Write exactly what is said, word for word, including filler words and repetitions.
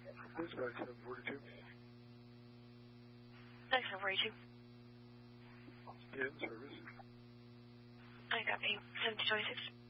Dispatch seven forty-two. Next seven forty-two. Yeah, in service. I got eight seventy twenty-six.